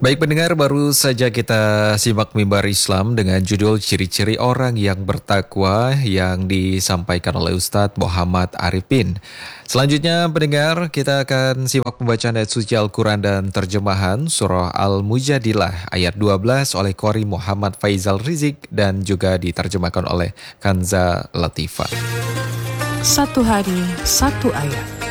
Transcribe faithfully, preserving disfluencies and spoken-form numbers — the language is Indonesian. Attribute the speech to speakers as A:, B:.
A: Baik pendengar, baru saja kita simak mimbar Islam dengan judul Ciri-ciri Orang yang Bertakwa yang disampaikan oleh Ustadz Muhammad Arifin. Selanjutnya pendengar, kita akan simak pembacaan ayat suci Al-Quran dan terjemahan Surah Al-Mujadilah ayat dua belas oleh Qori Muhammad Faizal Rizik dan juga diterjemahkan oleh Kanza Latifah.
B: Satu hari, satu ayat.